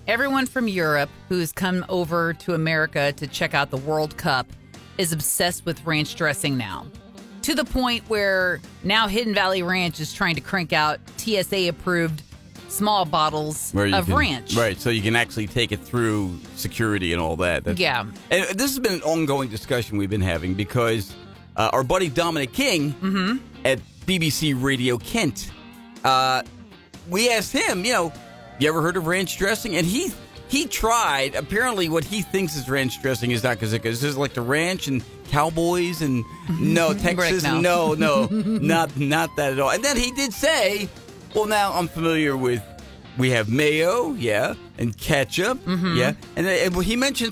Everyone from Europe who's come over to America to check out the World Cup is obsessed with ranch dressing now. To the point where now Hidden Valley Ranch is trying to crank out TSA-approved small bottles of ranch. Right, so you can actually take it through security and all that. Yeah. And this has been an ongoing discussion we've been having because our buddy Dominic King at BBC Radio Kent, we asked him, you ever heard of ranch dressing? And he tried. Apparently what he thinks is ranch dressing is not Kazica. This is like the ranch and cowboys and no, Texas. Rick, no, not that at all. And then he did say, well, now I'm familiar with, we have mayo, yeah, and ketchup, yeah. And he mentions